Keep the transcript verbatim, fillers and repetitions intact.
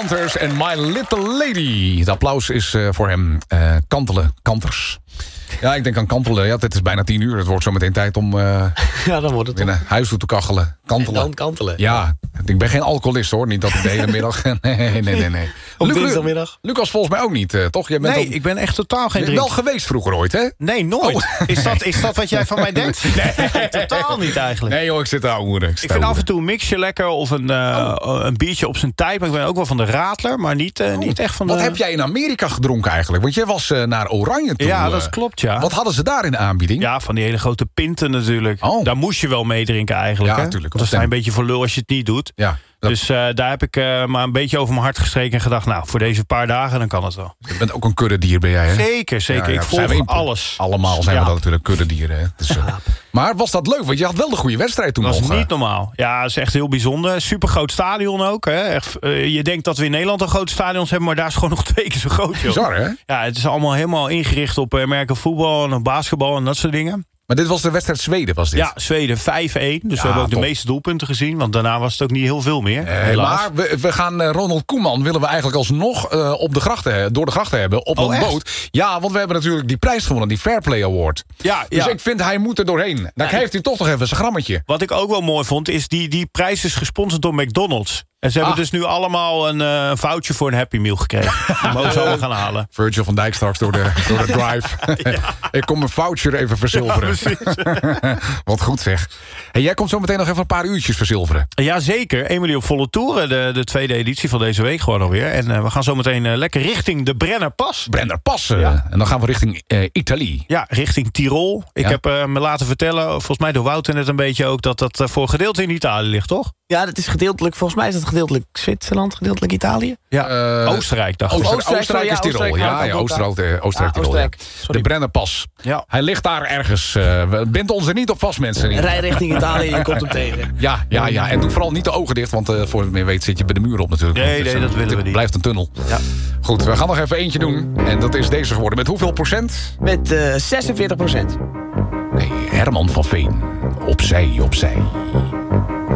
Kanters en My Little Lady. Het applaus is uh, voor hem. Uh, kantelen, Kanters. Ja, ik denk aan kantelen. Ja, het is bijna tien uur. Het wordt zo meteen tijd om uh, ja, dan wordt het weer naar huis toe te kachelen. Kantelen. En dan kantelen. Ja, ik ben geen alcoholist hoor. Niet dat ik de hele middag... nee, nee, nee. nee. Op Lu- dinsdagmiddag? Lucas volgens mij ook niet, uh, toch? Jij bent Nee, al... ik ben echt totaal geen Je bent drink. wel geweest vroeger ooit, hè? Nee, nooit. Oh. Is, dat, is dat wat jij van mij denkt? Nee, totaal niet eigenlijk. Nee joh, ik zit daar ouwe. Ik vind af en toe een mixje lekker of een, uh, oh. een biertje op zijn tijd. Maar ik ben ook wel van de radler, maar niet, uh, oh. niet echt van de... Wat heb jij in Amerika gedronken eigenlijk? Want jij was uh, naar Oranje toen. Ja, dat klopt, ja. Wat hadden ze daar in de aanbieding? Ja, van die hele grote pinten natuurlijk. Oh. Daar moest je wel meedrinken eigenlijk. Ja, hè? natuurlijk. Dat is een beetje voor lul als je het niet doet. Ja. Dat... Dus uh, daar heb ik uh, maar een beetje over mijn hart gestreken en gedacht... nou, voor deze paar dagen, dan kan het wel. Je bent ook een kuddedier, ben jij, hè? Zeker, zeker. Ja, ja, ik volg in... alles. Allemaal zijn ja. we dat natuurlijk, kuddedieren. Hè? Dus, uh... maar was dat leuk? Want je had wel de goede wedstrijd toen nog. Dat nog. was niet normaal. Ja, dat is echt heel bijzonder. Supergroot stadion ook. Hè? Echt, uh, je denkt dat we in Nederland een groot stadions hebben... maar daar is gewoon nog twee keer zo groot. Joh. Bizar, hè? Ja, het is allemaal helemaal ingericht op Amerika voetbal... en op basketbal en dat soort dingen. Maar dit was de wedstrijd Zweden, was dit? Ja, Zweden vijf één. Dus ja, we hebben ook top. de meeste doelpunten gezien. Want daarna was het ook niet heel veel meer. Uh, maar we, we gaan uh, Ronald Koeman willen we eigenlijk alsnog uh, op de grachten, door de grachten hebben. Op oh, een boot. Ja, want we hebben natuurlijk die prijs gewonnen. Die Fair Play Award. Ja, dus ja. ik vind hij moet er doorheen. Dan ja, heeft hij toch nog even zijn grammetje. Wat ik ook wel mooi vond is die, die prijs is gesponsord door McDonald's. En ze hebben ah. dus nu allemaal een uh, voucher voor een Happy Meal gekregen. Die mogen ze allemaal gaan halen. Virgil van Dijk straks door de, door de drive. Ja. Ik kom mijn voucher even verzilveren. Ja, wat goed zeg. Hey, jij komt zo meteen nog even een paar uurtjes verzilveren. Jazeker. Emilie op volle toeren. De, de tweede editie van deze week gewoon alweer. En uh, we gaan zo meteen uh, lekker richting de Brennerpas. Brennerpas. Uh, ja. En dan gaan we richting uh, Italië. Ja, richting Tirol. Ik ja. heb uh, me laten vertellen, volgens mij door Wouter net een beetje ook... dat dat uh, voor gedeelte in Italië ligt, toch? Ja, dat is gedeeltelijk, volgens mij is dat gedeeltelijk Zwitserland, gedeeltelijk Italië. Ja, uh, Oostenrijk dacht ik. Oostenrijk, Oostenrijk, Oostenrijk is Tirol. Ja, ja, ja Oostenrijk, uh, Oostenrijk, ah, Tirol. Ja. De Brennerpas. Ja. Hij ligt daar ergens. Uh, bind ons er niet op vast, mensen. Rij richting Italië, je komt hem tegen. Ja, ja, ja. En doe vooral niet de ogen dicht, want uh, voor het meer weet zit je bij de muur op natuurlijk. Nee, nee, dat willen we niet. Het blijft een tunnel. Ja. Goed, we gaan nog even eentje doen. En dat is deze geworden. Met hoeveel procent? Met uh, zesenveertig procent. Nee, Herman van Veen. Opzij, opzij.